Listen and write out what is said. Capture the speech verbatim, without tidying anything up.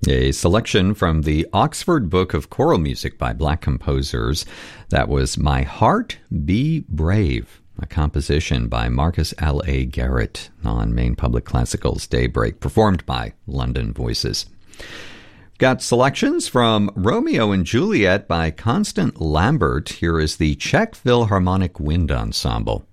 A selection from the Oxford Book of Choral Music by Black Composers. That was My Heart Be Brave, a composition by Marcus L A. Garrett on Maine Public Classical's Daybreak, performed by London Voices. Got selections from Romeo and Juliet by Constant Lambert. Here is the Czech Philharmonic Wind Ensemble.